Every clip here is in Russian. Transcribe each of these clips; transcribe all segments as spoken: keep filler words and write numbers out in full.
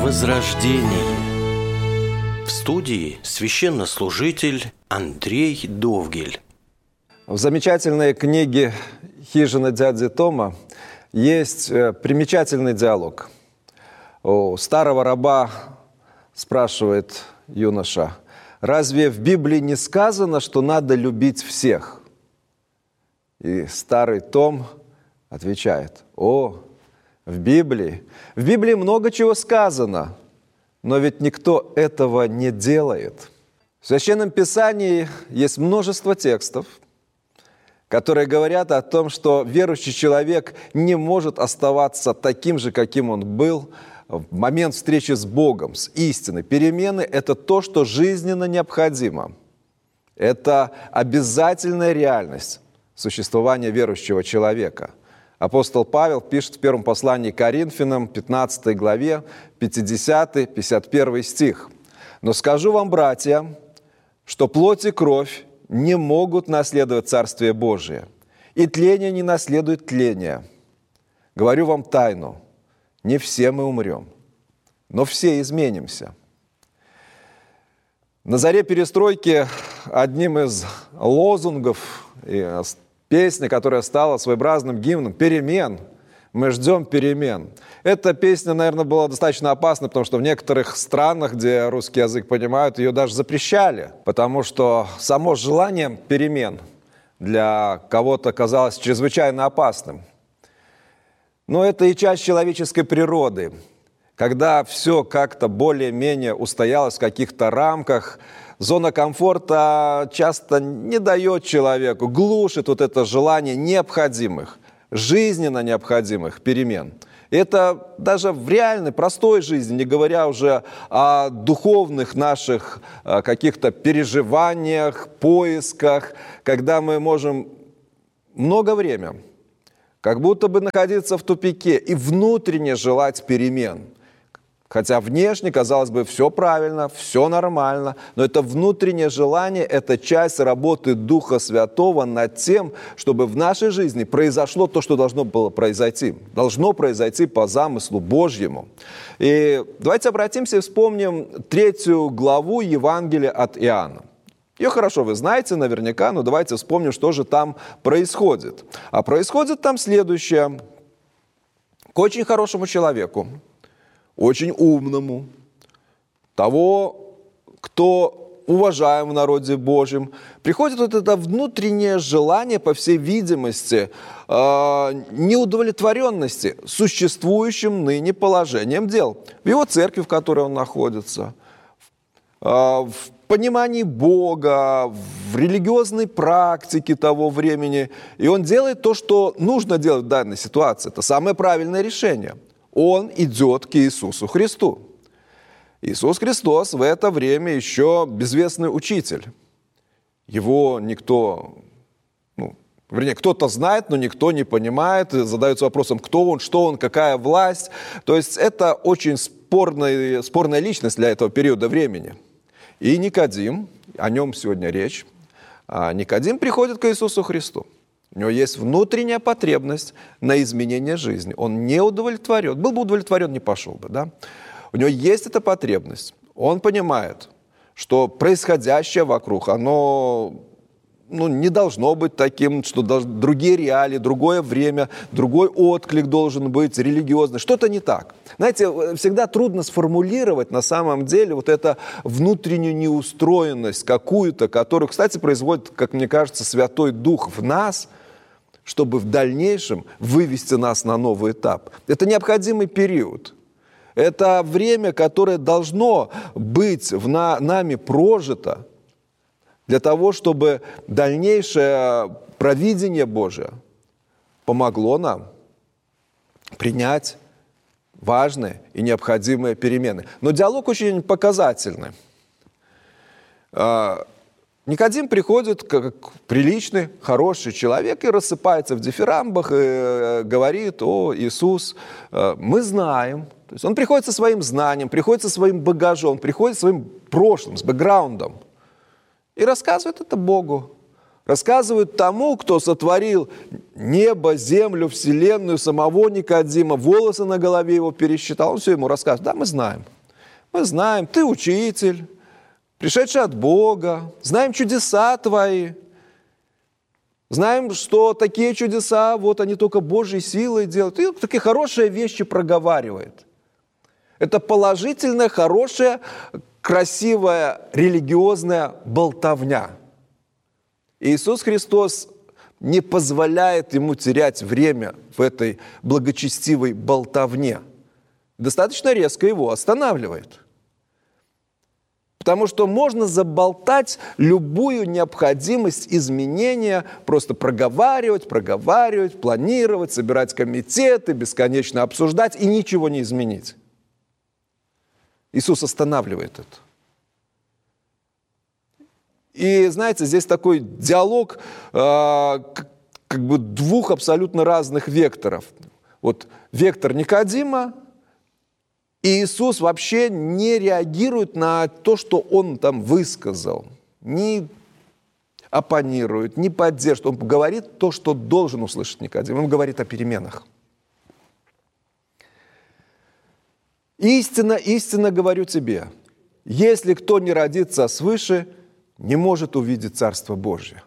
Возрождение. В студии священнослужитель Андрей Довгиль. В замечательной книге «Хижина дяди Тома» есть примечательный диалог. У старого раба спрашивает юноша: «Разве в Библии не сказано, что надо любить всех?» И старый Том отвечает: «О, в Библии, в Библии много чего сказано, но ведь никто этого не делает». В Священном Писании есть множество текстов, которые говорят о том, что верующий человек не может оставаться таким же, каким он был в момент встречи с Богом, с истиной. Перемены – это то, что жизненно необходимо. Это обязательная реальность существования верующего человека. Апостол Павел пишет в первом послании к Коринфянам, пятнадцатой главе, пятидесятый — пятьдесят первый стих. «Но скажу вам, братья, что плоть и кровь не могут наследовать Царствие Божие, и тление не наследует тление. Говорю вам тайну, не все мы умрем, но все изменимся». На заре перестройки одним из лозунгов и песни, которая стала своеобразным гимном перемен, мы ждем перемен. Эта песня, наверное, была достаточно опасна, потому что в некоторых странах, где русский язык понимают, ее даже запрещали, потому что само желание перемен для кого-то казалось чрезвычайно опасным. Но это и часть человеческой природы. Когда все как-то более-менее устоялось в каких-то рамках, зона комфорта часто не дает человеку, глушит вот это желание необходимых, жизненно необходимых перемен. И это даже в реальной, простой жизни, не говоря уже о духовных наших каких-то переживаниях, поисках, когда мы можем много времени как будто бы находиться в тупике и внутренне желать перемен. Хотя внешне, казалось бы, все правильно, все нормально, но это внутреннее желание, это часть работы Духа Святого над тем, чтобы в нашей жизни произошло то, что должно было произойти. Должно произойти по замыслу Божьему. И давайте обратимся и вспомним третью главу Евангелия от Иоанна. Ее хорошо вы знаете наверняка, но давайте вспомним, что же там происходит. А происходит там следующее. К очень хорошему человеку, очень умному, того, кто уважаем в народе Божьем, приходит вот это внутреннее желание, по всей видимости, неудовлетворенности существующим ныне положением дел. В его церкви, в которой он находится, в понимании Бога, в религиозной практике того времени. И он делает то, что нужно делать в данной ситуации. Это самое правильное решение. Он идет к Иисусу Христу. Иисус Христос в это время еще безвестный учитель. Его никто, ну, вернее, кто-то знает, но никто не понимает, задается вопросом, кто он, что он, какая власть. То есть это очень спорная, спорная личность для этого периода времени. И Никодим, о нем сегодня речь, а Никодим приходит к Иисусу Христу. У него есть внутренняя потребность на изменение жизни. Он не удовлетворен. Был бы удовлетворен, не пошел бы, да? У него есть эта потребность. Он понимает, что происходящее вокруг, оно ну, не должно быть таким, что другие реалии, другое время, другой отклик должен быть религиозный. Что-то не так. Знаете, всегда трудно сформулировать на самом деле вот эту внутреннюю неустроенность какую-то, которую, кстати, производит, как мне кажется, Святой Дух в нас, чтобы в дальнейшем вывести нас на новый этап. Это необходимый период. Это время, которое должно быть в на, нами прожито для того, чтобы дальнейшее провидение Божие помогло нам принять важные и необходимые перемены. Но диалог очень показательный. Никодим приходит как приличный, хороший человек и рассыпается в дифирамбах и говорит: «О, Иисус, мы знаем». То есть он приходит со своим знанием, приходит со своим багажом, приходит со своим прошлым, с бэкграундом и рассказывает это Богу. Рассказывает тому, кто сотворил небо, землю, вселенную, самого Никодима, волосы на голове его пересчитал. Он все ему рассказывает. Да, мы знаем. Мы знаем, ты учитель, пришедший от Бога, знаем чудеса твои, знаем, что такие чудеса, вот они только Божьей силой делают. И такие хорошие вещи проговаривает. Это положительная, хорошая, красивая, религиозная болтовня. Иисус Христос не позволяет ему терять время в этой благочестивой болтовне. Достаточно резко его останавливает. Потому что можно заболтать любую необходимость изменения, просто проговаривать, проговаривать, планировать, собирать комитеты, бесконечно обсуждать и ничего не изменить. Иисус останавливает это. И, знаете, здесь такой диалог э, как, как бы двух абсолютно разных векторов. Вот вектор Никодима, и Иисус вообще не реагирует на то, что он там высказал, не оппонирует, не поддерживает. Он говорит то, что должен услышать Никодим. Он говорит о переменах. Истинно, истинно говорю тебе, если кто не родится свыше, не может увидеть Царство Божие.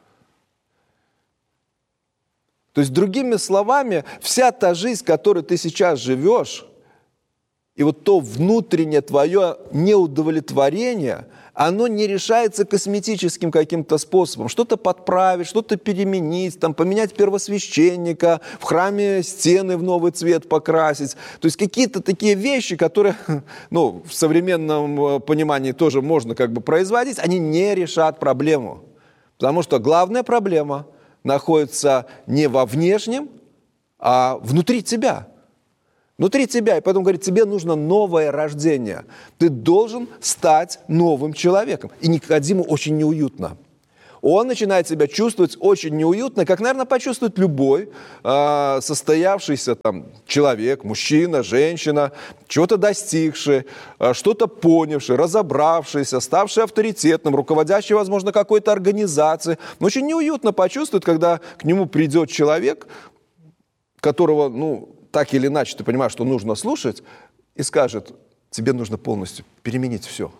То есть, другими словами, вся та жизнь, которой ты сейчас живешь, и вот то внутреннее твое неудовлетворение, оно не решается косметическим каким-то способом. Что-то подправить, что-то переменить, там, поменять первосвященника, в храме стены в новый цвет покрасить. То есть какие-то такие вещи, которые, ну, в современном понимании тоже можно как бы производить, они не решат проблему. Потому что главная проблема находится не во внешнем, а внутри тебя. Внутри тебя. И поэтому говорит, тебе нужно новое рождение. Ты должен стать новым человеком. И Никодиму очень неуютно. Он начинает себя чувствовать очень неуютно, как, наверное, почувствует любой э, состоявшийся там человек, мужчина, женщина, чего-то достигший, э, что-то понявший, разобравшийся, ставший авторитетным, руководящий, возможно, какой-то организацией. Но очень неуютно почувствует, когда к нему придет человек, которого, ну, так или иначе ты понимаешь, что нужно слушать, и скажет, тебе нужно полностью переменить все.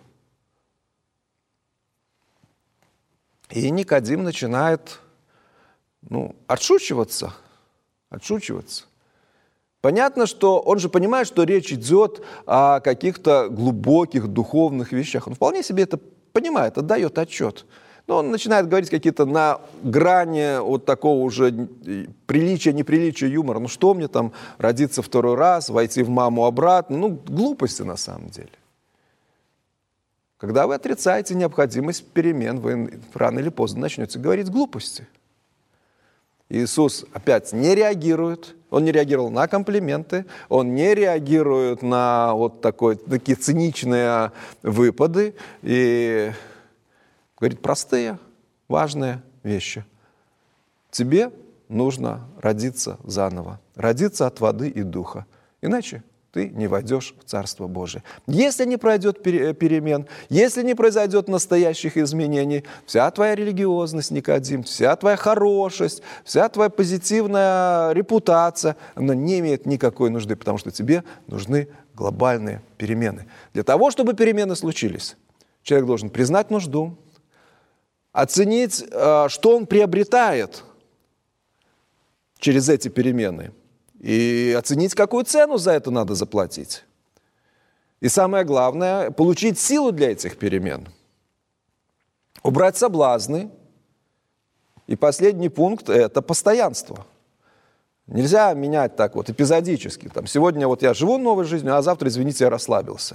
И Никодим начинает, ну, отшучиваться, отшучиваться. Понятно, что он же понимает, что речь идет о каких-то глубоких духовных вещах. Он вполне себе это понимает, отдает отчет. Но он начинает говорить какие-то на грани вот такого уже приличия, неприличия юмора. Ну что мне там родиться второй раз, войти в маму обратно? Ну, глупости на самом деле. Когда вы отрицаете необходимость перемен, вы рано или поздно начнете говорить глупости. Иисус опять не реагирует. Он не реагировал на комплименты, он не реагирует на вот такой, такие циничные выпады. И говорит простые, важные вещи. Тебе нужно родиться заново, родиться от воды и духа. Иначе ты не войдешь в Царство Божие. Если не пройдет перемен, если не произойдет настоящих изменений, вся твоя религиозность, Никодим, вся твоя хорошесть, вся твоя позитивная репутация, она не имеет никакой нужды, потому что тебе нужны глобальные перемены. Для того, чтобы перемены случились, человек должен признать нужду, оценить, что он приобретает через эти перемены, и оценить, какую цену за это надо заплатить. И самое главное, получить силу для этих перемен. Убрать соблазны. И последний пункт – это постоянство. Нельзя менять так вот эпизодически. Там, сегодня вот я живу новой жизнью, а завтра, извините, я расслабился.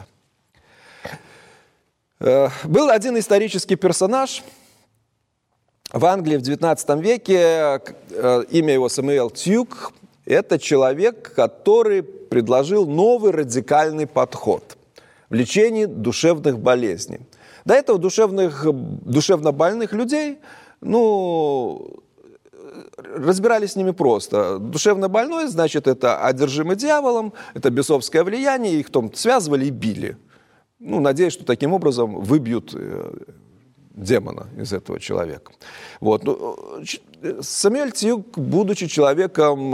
Был один исторический персонаж в Англии в девятнадцатом веке, имя его Сэмюэл Тьюк. Это человек, который предложил новый радикальный подход в лечении душевных болезней. До этого душевных, душевно больных людей, ну, разбирались с ними просто. Душевно больной, значит, это одержимый дьяволом, это бесовское влияние, их там связывали и били. Ну, надеюсь, что таким образом выбьют демона из этого человека. Вот. Сэмюэл Тьюк, будучи человеком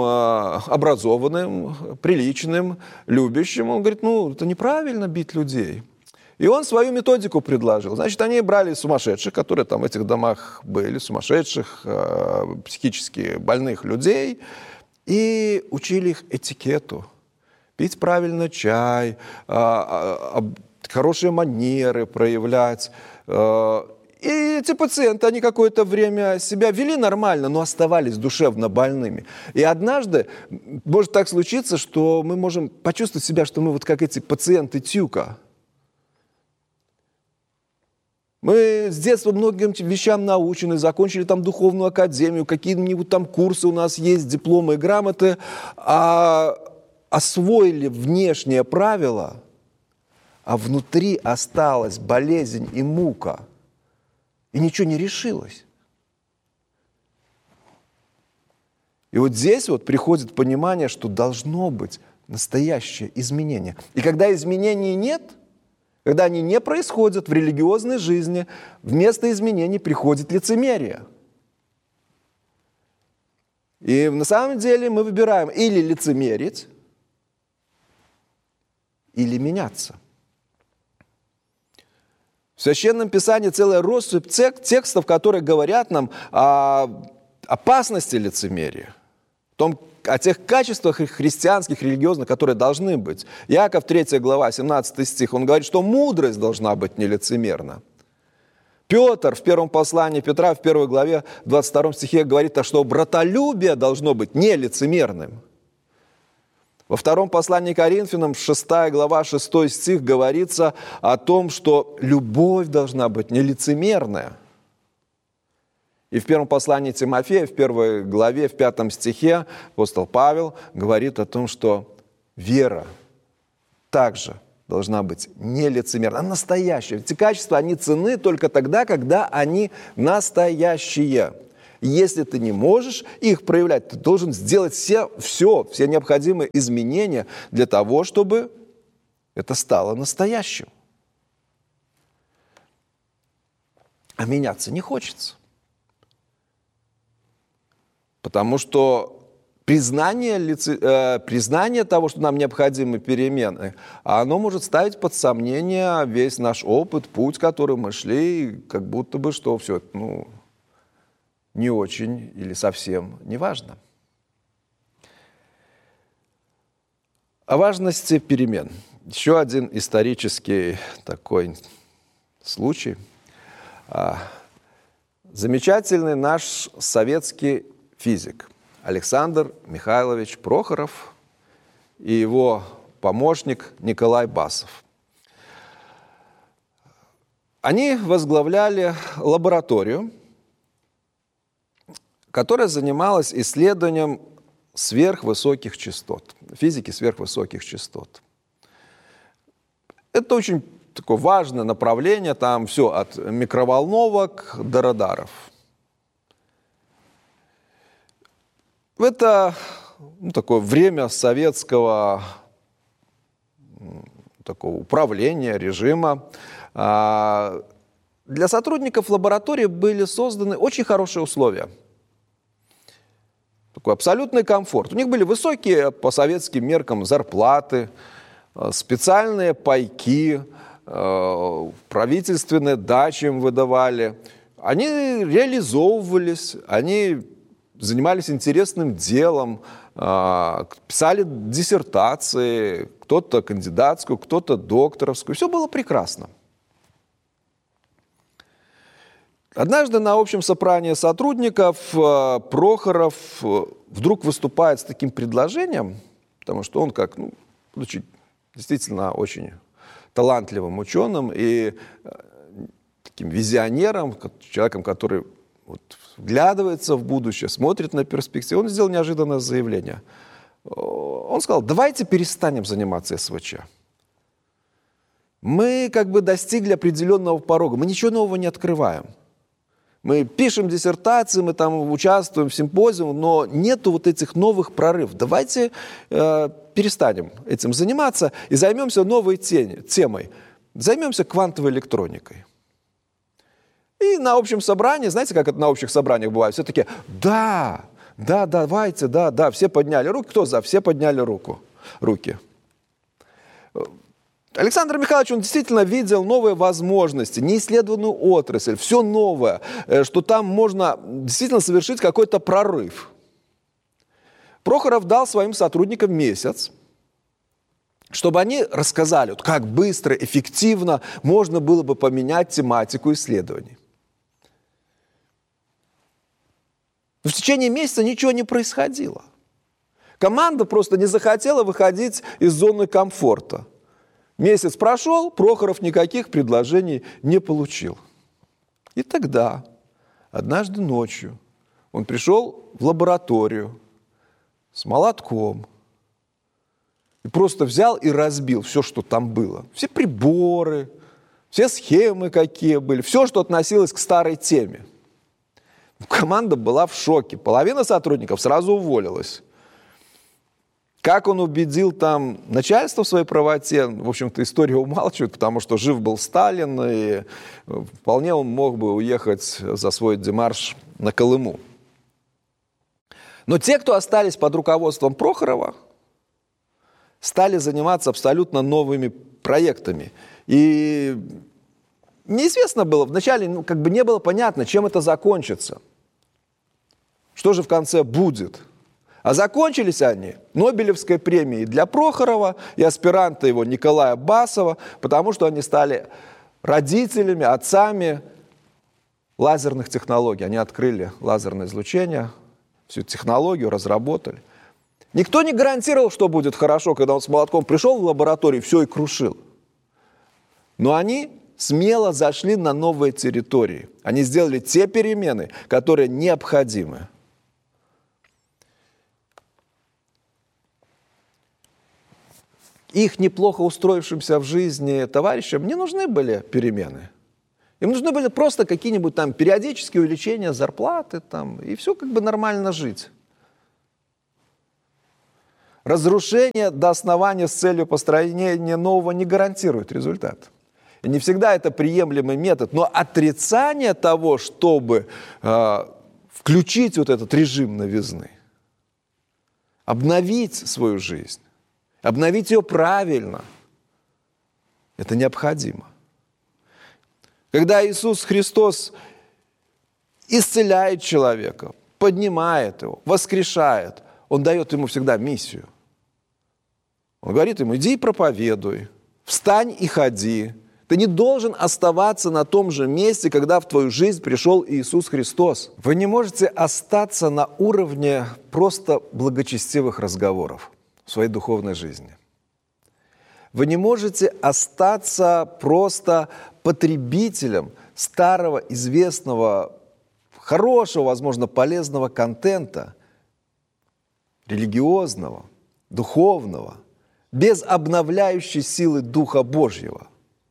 образованным, приличным, любящим, он говорит, ну, это неправильно бить людей. И он свою методику предложил. Значит, они брали сумасшедших, которые там в этих домах были, сумасшедших, э, психически больных людей, и учили их этикету. Пить правильно чай, э, э, хорошие манеры проявлять. Э, и эти пациенты, они какое-то время себя вели нормально, но оставались душевно больными. И однажды может так случиться, что мы можем почувствовать себя, что мы вот как эти пациенты тюка. Мы с детства многим вещам научены, закончили там духовную академию, какие-нибудь там курсы у нас есть, дипломы и грамоты, а освоили внешние правила, а внутри осталась болезнь и мука, и ничего не решилось. И вот здесь вот приходит понимание, что должно быть настоящее изменение. И когда изменений нет, когда они не происходят в религиозной жизни, вместо изменений приходит лицемерие. И на самом деле мы выбираем или лицемерить, или меняться. В Священном Писании целая россыпь текстов, которые говорят нам о опасности лицемерия, о том, о тех качествах христианских, религиозных, которые должны быть. Иаков, третья глава, семнадцатый стих, он говорит, что мудрость должна быть нелицемерна. Петр в первом послании Петра, в первой главе, двадцать втором стихе говорит, что братолюбие должно быть нелицемерным. Во втором послании Коринфянам, шестая глава, шестой стих, говорится о том, что любовь должна быть нелицемерная. И в первом послании Тимофея, в первой главе, в пятом стихе, апостол Павел говорит о том, что вера также должна быть нелицемерна, а настоящая. Эти качества, они ценны только тогда, когда они настоящие. И если ты не можешь их проявлять, ты должен сделать все, все, все необходимые изменения для того, чтобы это стало настоящим. А меняться не хочется. Потому что признание, лице, э, признание того, что нам необходимы перемены, оно может ставить под сомнение весь наш опыт, путь, который мы шли, как будто бы что все это, ну, не очень или совсем не важно. О важности перемен. Еще один исторический такой случай. Замечательный наш советский физик Александр Михайлович Прохоров и его помощник Николай Басов. Они возглавляли лабораторию, которая занималась исследованием сверхвысоких частот, физики сверхвысоких частот. Это очень такое важное направление, там все от микроволновок до радаров. В это ну, такое время советского такого управления, режима, для сотрудников лаборатории были созданы очень хорошие условия. Такой абсолютный комфорт. У них были высокие по советским меркам зарплаты, специальные пайки, правительственные дачи им выдавали. Они реализовывались, они занимались интересным делом, писали диссертации, кто-то кандидатскую, кто-то докторовскую. Все было прекрасно. Однажды на общем собрании сотрудников Прохоров вдруг выступает с таким предложением, потому что он, как, ну, будучи действительно очень талантливым ученым и таким визионером, человеком, который вот вглядывается в будущее, смотрит на перспективу, он сделал неожиданное заявление. Он сказал, давайте перестанем заниматься СВЧ. Мы как бы достигли определенного порога, мы ничего нового не открываем. Мы пишем диссертации, мы там участвуем в симпозиумах, но нету вот этих новых прорывов. Давайте э, перестанем этим заниматься и займемся новой темой. Займемся квантовой электроникой. И на общем собрании, знаете, как это на общих собраниях бывает, все таки да, да, давайте, да, да, все подняли руки. Кто за? Все подняли руку, руки. Александр Михайлович, он действительно видел новые возможности, неисследованную отрасль, все новое, что там можно действительно совершить какой-то прорыв. Прохоров дал своим сотрудникам месяц, чтобы они рассказали, вот как быстро, эффективно можно было бы поменять тематику исследований. Но в течение месяца ничего не происходило. Команда просто не захотела выходить из зоны комфорта. Месяц прошел, Прохоров никаких предложений не получил. И тогда, однажды ночью, он пришел в лабораторию с молотком и просто взял и разбил все, что там было. Все приборы, все схемы, какие были, все, что относилось к старой теме. Команда была в шоке. Половина сотрудников сразу уволилась. Как он убедил там начальство в своей правоте, в общем-то, история умалчивает, потому что жив был Сталин, и вполне он мог бы уехать за свой демарш на Колыму. Но те, кто остались под руководством Прохорова, стали заниматься абсолютно новыми проектами. И неизвестно было, вначале ну, как бы не было понятно, чем это закончится. Что же в конце будет? А закончились они Нобелевской премией для Прохорова и аспиранта его Николая Басова, потому что они стали родителями, отцами лазерных технологий. Они открыли лазерное излучение, всю технологию разработали. Никто не гарантировал, что будет хорошо, когда он с молотком пришел в лабораторию, все и крушил. Но они смело зашли на новые территории. Они сделали те перемены, которые необходимы. Их неплохо устроившимся в жизни товарищам не нужны были перемены. Им нужны были просто какие-нибудь там периодические увеличения зарплаты, там, и все как бы нормально жить. Разрушение до основания с целью построения нового не гарантирует результат. И не всегда это приемлемый метод, но отрицание того, чтобы э, включить вот этот режим новизны, обновить свою жизнь, обновить ее правильно, это необходимо. Когда Иисус Христос исцеляет человека, поднимает его, воскрешает, Он дает ему всегда миссию. Он говорит ему: иди и проповедуй, встань и ходи. Ты не должен оставаться на том же месте, когда в твою жизнь пришел Иисус Христос. Вы не можете остаться на уровне просто благочестивых разговоров в своей духовной жизни. Вы не можете остаться просто потребителем старого, известного, хорошего, возможно, полезного контента, религиозного, духовного, без обновляющей силы Духа Божьего.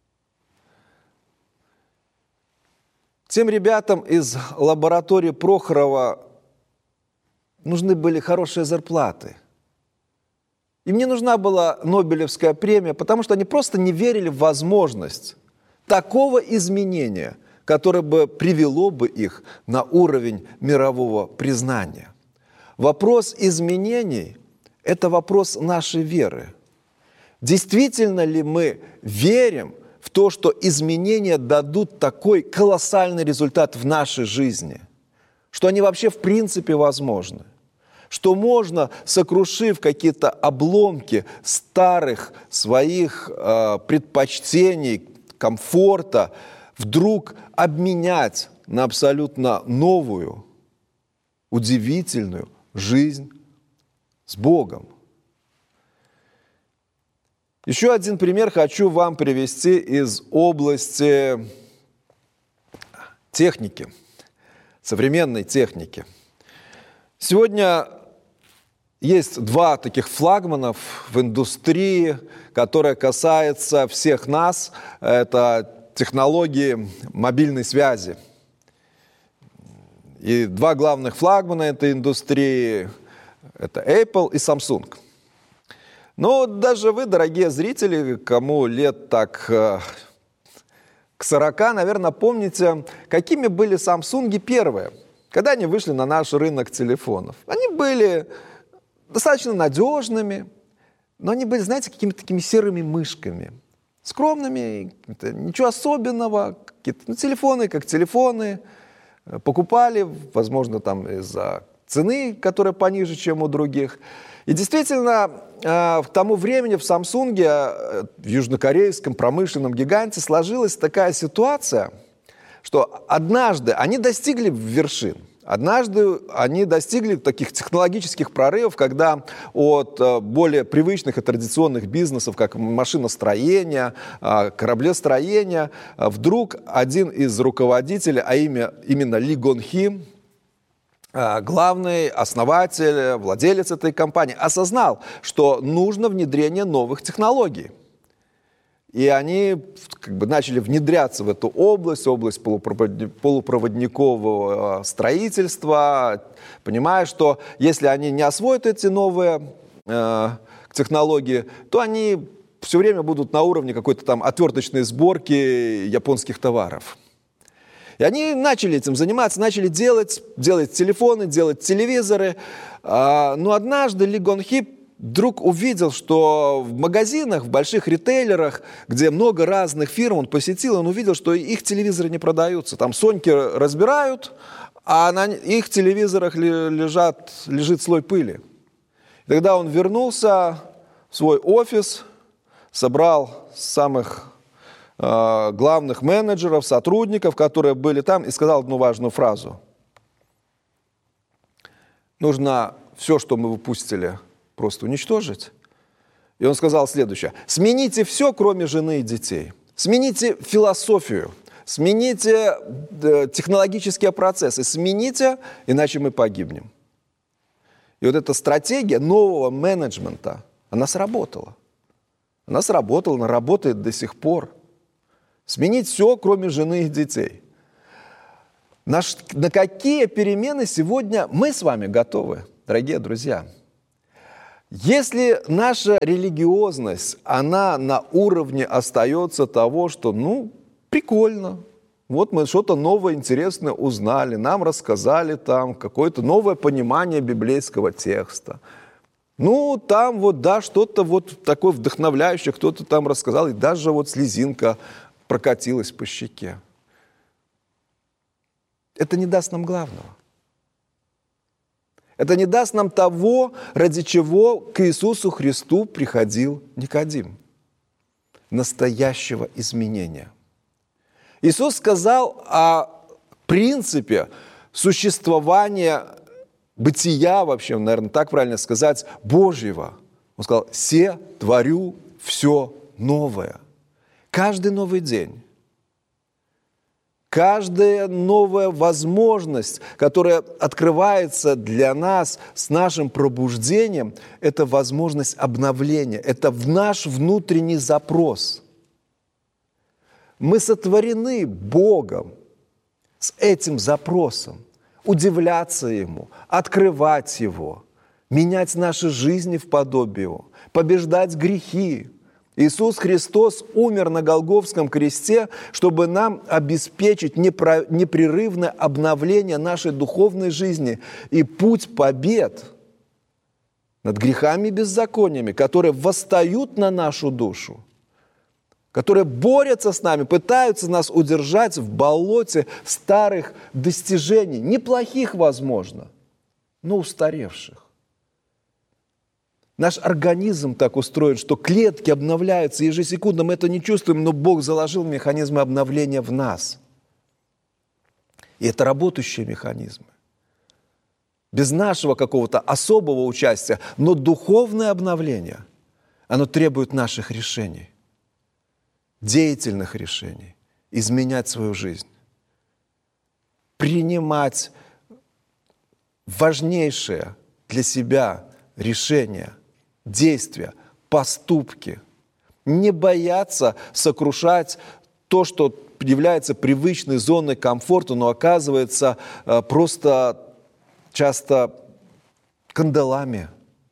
Тем ребятам из лаборатории Прохорова нужны были хорошие зарплаты. Им не нужна была Нобелевская премия, потому что они просто не верили в возможность такого изменения, которое бы привело бы их на уровень мирового признания. Вопрос изменений – это вопрос нашей веры. Действительно ли мы верим в то, что изменения дадут такой колоссальный результат в нашей жизни, что они вообще в принципе возможны? Что можно, сокрушив какие-то обломки старых своих э, предпочтений, комфорта, вдруг обменять на абсолютно новую, удивительную жизнь с Богом. Еще один пример хочу вам привести из области техники, современной техники. Сегодня есть два таких флагманов в индустрии, которые касаются всех нас. Это технологии мобильной связи. И два главных флагмана этой индустрии – это Apple и Samsung. Но даже вы, дорогие зрители, кому лет так э, к сорока, наверное, помните, какими были Samsung первые, когда они вышли на наш рынок телефонов. Они были достаточно надежными, но они были, знаете, какими-то такими серыми мышками. скромными, ничего особенного, какие-то ну, телефоны как телефоны, покупали, возможно, там из-за цены, которая пониже, чем у других. И действительно, к тому времени в Samsung, в южнокорейском промышленном гиганте, сложилась такая ситуация, что однажды они достигли вершин. Однажды они достигли таких технологических прорывов, когда от более привычных и традиционных бизнесов, как машиностроение, кораблестроение, вдруг один из руководителей, а имя, именно Ли Гон Хи, главный основатель, владелец этой компании, осознал, что нужно внедрение новых технологий. И они как бы начали внедряться в эту область, область полупроводникового строительства, понимая, что если они не освоят эти новые э, технологии, то они все время будут на уровне какой-то там отверточной сборки японских товаров. И они начали этим заниматься, начали делать, делать телефоны, делать телевизоры. А, но однажды Ли Гон Хи вдруг увидел, что в магазинах, в больших ритейлерах, где много разных фирм он посетил, он увидел, что их телевизоры не продаются. Там Соньки разбирают, а на их телевизорах лежат, лежит слой пыли. И тогда он вернулся в свой офис, собрал самых э, главных менеджеров, сотрудников, которые были там, и сказал одну важную фразу. Нужно все, что мы выпустили, просто уничтожить. И он сказал следующее. Смените все, кроме жены и детей. Смените философию. Смените э, технологические процессы. Смените, иначе мы погибнем. И вот эта стратегия нового менеджмента, она сработала. Она сработала, она работает до сих пор. Сменить все, кроме жены и детей. На, на какие перемены сегодня мы с вами готовы, дорогие друзья? Если наша религиозность, она на уровне остается того, что, ну, прикольно, вот мы что-то новое, интересное узнали, нам рассказали там какое-то новое понимание библейского текста. Ну, там вот, да, что-то вот такое вдохновляющее, кто-то там рассказал, и даже вот слезинка прокатилась по щеке. Это не даст нам главного. Это не даст нам того, ради чего к Иисусу Христу приходил Никодим. Настоящего изменения. Иисус сказал о принципе существования, бытия вообще, наверное, так правильно сказать, Божьего. Он сказал, «Се творю все новое». Каждый новый день. Каждая новая возможность, которая открывается для нас с нашим пробуждением, это возможность обновления, это в наш внутренний запрос. Мы сотворены Богом с этим запросом, удивляться Ему, открывать Его, менять наши жизни в подобие Его, побеждать грехи. Иисус Христос умер на Голгофском кресте, чтобы нам обеспечить непрерывное обновление нашей духовной жизни и путь побед над грехами и беззакониями, которые восстают на нашу душу, которые борются с нами, пытаются нас удержать в болоте старых достижений, неплохих, возможно, но устаревших. Наш организм так устроен, что клетки обновляются ежесекундно, мы это не чувствуем, но Бог заложил механизмы обновления в нас. И это работающие механизмы. Без нашего какого-то особого участия, но духовное обновление, оно требует наших решений, деятельных решений, изменять свою жизнь, принимать важнейшие для себя решения, действия, поступки, не бояться сокрушать то, что является привычной зоной комфорта, но оказывается просто часто кандалами,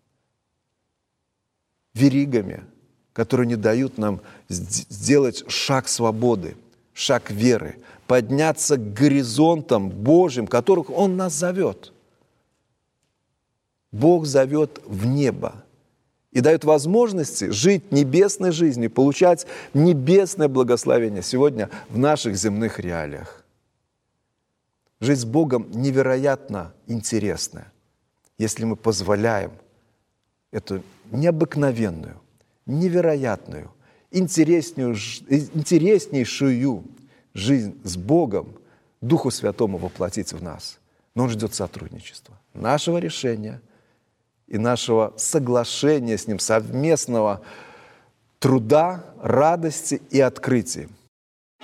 веригами, которые не дают нам сделать шаг свободы, шаг веры, подняться к горизонтам Божьим, которых Он нас зовет. Бог зовет в небо. и дает возможности жить небесной жизнью, получать небесное благословение сегодня в наших земных реалиях. Жизнь с Богом невероятно интересная, если мы позволяем эту необыкновенную, невероятную, интереснейшую, интереснейшую жизнь с Богом Духу Святому воплотить в нас. Но Он ждет сотрудничества, нашего решения и нашего соглашения с Ним, совместного труда, радости и открытий.